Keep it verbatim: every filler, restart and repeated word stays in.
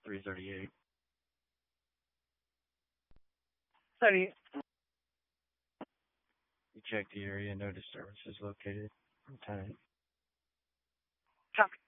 three thirty-eight. Sorry. You checked the area, no disturbances located. Lieutenant. Copy.